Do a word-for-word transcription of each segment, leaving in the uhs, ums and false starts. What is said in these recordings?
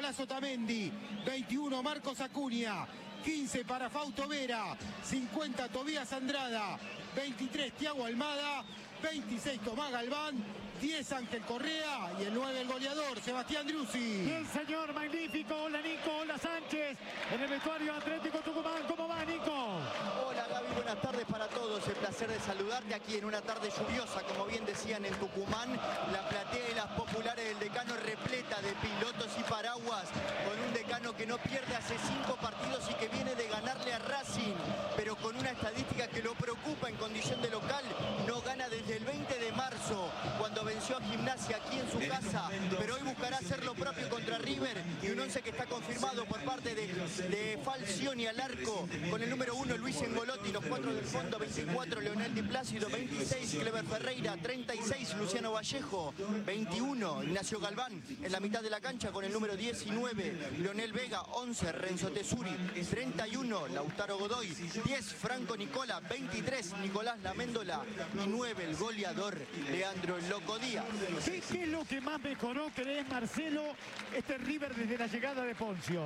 Nicolás Otamendi. veintiuno, Marcos Acuña. quince para Fausto Vera. cincuenta, Tobías Andrada. veintitrés, Thiago Almada. veintiséis, Tomás Galván. diez, Ángel Correa. Y el nueve, el goleador, Sebastián Driussi. Bien, señor, magnífico. Hola, Nico. Hola, Sánchez. En el vestuario Atlético Tucumán. ¿Cómo va, Nico? Hola, Gaby. Buenas tardes para todos. El placer de saludarte aquí en una tarde lluviosa, como bien decían en Tucumán. La platea de las populares del Decano repleta de pilotos y paraguas, con un Decano que no pierde hace cinco partidos y que viene de ganarle a Racing, pero con una estadística que lo preocupa en condición de local. No gana desde el veinte de marzo, cuando venció a Gimnasia aquí en su casa, pero hoy buscará hacer lo propio contra River, y un once que está confirmado por parte de, de Falcioni al arco, con el número uno Luis Engolotti, los cuatro del fondo, veinticuatro Leonel Di Plácido, veintiséis Clever Ferreira, treinta y seis Luciano Vallejo, veintiuno Ignacio Galván en la mitad de la cancha con el número diecinueve Leonel Vega, once Renzo Tesuri, treinta y uno Lautaro Godoy, diez Franco Nicola, veintitrés Nicolás Lamendola y nueve el goleador Leandro El Loco Díaz. ¿Qué, ¿Qué es lo que más mejoró, crees, Marcelo, este River desde la llegada de Poncio?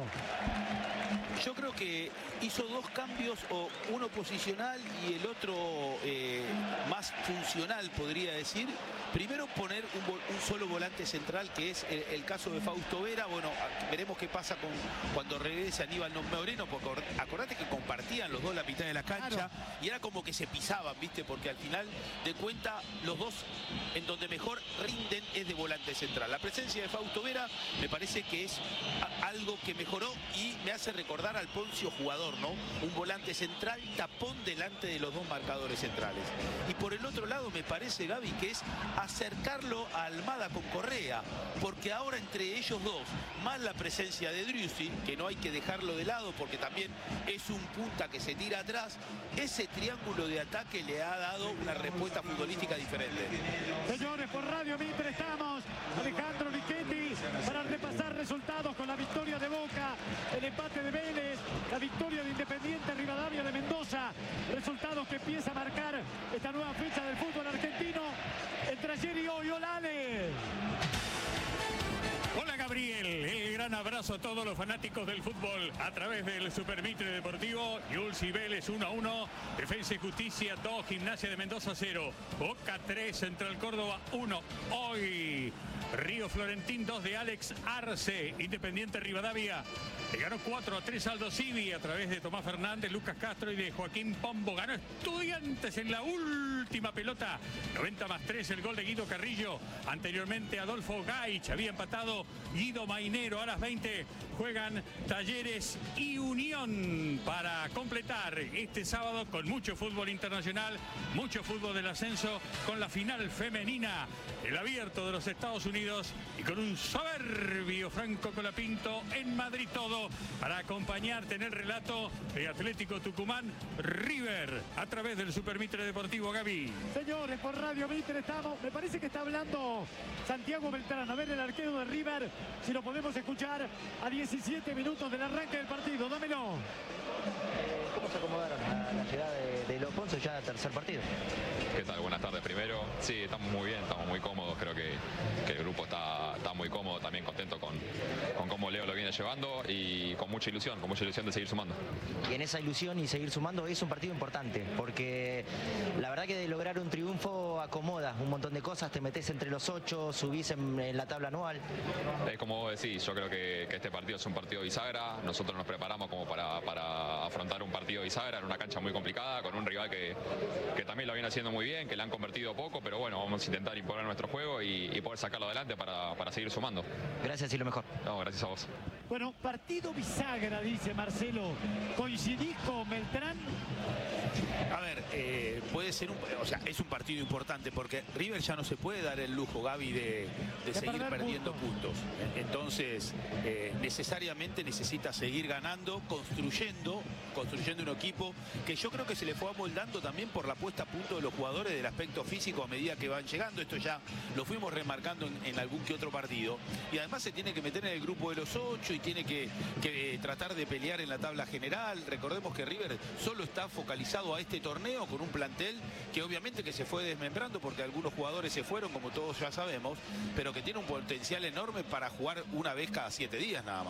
Yo creo que hizo dos cambios, o uno posicional y el otro eh, más funcional, podría decir. Primero poner un, un solo volante central, que es el, el caso de Fausto Vera. Bueno, veremos qué pasa con cuando regrese Aníbal Moreno, porque acordate que compartían los dos la mitad de la cancha, claro, y era como que se pisaban, ¿viste? Porque al final de cuenta los dos en donde mejor rinden es de volante central. La presencia de Fausto Vera me parece que es a, algo que mejoró y me hace recordar al Poncio jugador, ¿no? Un volante central, tapón delante de los dos marcadores centrales. Y por el otro lado me parece, Gaby, que es acercarlo a Almada con Correa, porque ahora entre ellos dos, más la presencia de Driussi, que no hay que dejarlo de lado porque también es un punta que se tira atrás, ese triángulo de ataque le ha dado una respuesta futbolística diferente. Señores, por Radio Mitre estamos, Alejandro Lichetti, para repasar resultados con la victoria de Boca, el empate de Vélez, la victoria de Independiente Rivadavia de Mendoza, resultados que empieza a marcar esta nueva fecha del fútbol argentino entre ayer y hoy. Hola, Ale. Hola, Gabriel, el gran abrazo a todos los fanáticos del fútbol a través del Super Mitre Deportivo. Newell's y Vélez uno a uno, Defensa y Justicia dos, Gimnasia de Mendoza cero, Boca tres, Central Córdoba uno. Hoy Río Florentín dos de Alex Arce, Independiente Rivadavia le ganó cuatro a tres Aldo Civi a través de Tomás Fernández, Lucas Castro y de Joaquín Pombo. Ganó Estudiantes en la última pelota, noventa más tres el gol de Guido Carrillo. Anteriormente Adolfo Gaich había empatado Guido Mainero. A las veinte juegan Talleres y Unión para completar este sábado con mucho fútbol internacional, mucho fútbol del ascenso, con la final femenina, el Abierto de los Estados Unidos, y con un soberbio Franco Colapinto en Madrid. Todo para acompañarte en el relato de Atlético Tucumán River a través del Super Mitre Deportivo. Gaby. Señores, por Radio Mitre estamos. Me parece que está hablando Santiago Beltrán. A ver, el arquero de River, si lo podemos escuchar a diecisiete minutos del arranque del partido. Dámelo. ¿Cómo se acomodaron a la llegada de, de Los Ponce ya al tercer partido? ¿Qué tal? Buenas tardes primero. Sí, estamos muy bien, estamos muy cómodos. Creo que, que el grupo está, está muy cómodo, también contento con, con cómo Leo lo viene llevando y con mucha ilusión, con mucha ilusión de seguir sumando. Y en esa ilusión y seguir sumando es un partido importante, porque la verdad que de lograr un triunfo acomoda un montón de cosas, te metes entre los ocho, subís en, en la tabla anual. Es como vos decís, yo creo que, que este partido es un partido bisagra. Nosotros nos preparamos como para, para afrontar un partido bisagra en una cancha muy complicada, con un rival que, que también lo viene haciendo muy bien, que le han convertido poco, pero bueno, vamos a intentar imponer nuestro juego y, y poder sacarlo adelante para, para seguir sumando. Gracias y lo mejor. No, gracias a vos. Bueno, partido bisagra, dice Marcelo. ¿Coincidís con Beltrán? A ver, eh, puede ser un, o sea, es un partido importante porque River ya no se puede dar el lujo, Gaby, de, de seguir perdiendo puntos. puntos. Entonces, eh, necesariamente necesita seguir ganando, construyendo, construyendo un equipo que yo creo que se le fue amoldando también por la puesta a punto de los jugadores del aspecto físico a medida que van llegando. Esto ya lo fuimos remarcando en, en algún que otro partido. Y además se tiene que meter en el grupo de los ocho y tiene que, que tratar de pelear en la tabla general. Recordemos que River solo está focalizado a este torneo con un plantel que obviamente que se fue desmembrando porque algunos jugadores se fueron, como todos ya sabemos, pero que tiene un potencial enorme para jugar una vez cada siete días nada más.